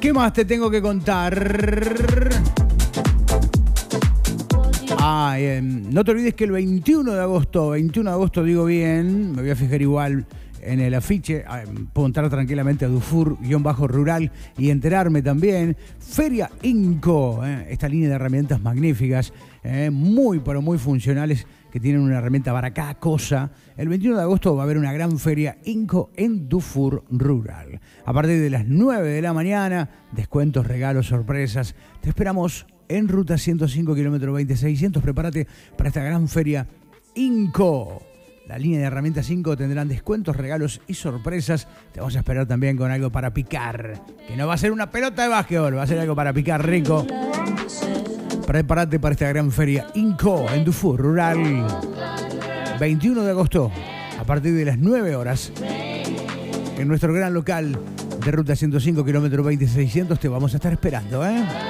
¿Qué más te tengo que contar? No te olvides que el 21 de agosto digo bien, me voy a fijar igual en el afiche, puedo entrar tranquilamente a Dufour-Rural y enterarme también. Feria Inco, esta línea de herramientas magníficas, muy pero muy funcionales, que tienen una herramienta para cada cosa. El 21 de agosto va a haber una gran feria Inco en Dufour-Rural. A partir de las 9 de la mañana, descuentos, regalos, sorpresas. Te esperamos en Ruta 105, kilómetro 20600. Prepárate para esta gran feria Inco. La línea de herramientas 5 tendrán descuentos, regalos y sorpresas. Te vamos a esperar también con algo para picar. Que no va a ser una pelota de básquetbol, va a ser algo para picar rico. Prepárate para esta gran feria Inco en Dufour-Rural. 21 de agosto, a partir de las 9 horas. En nuestro gran local de Ruta 105, kilómetro 20600, te vamos a estar esperando,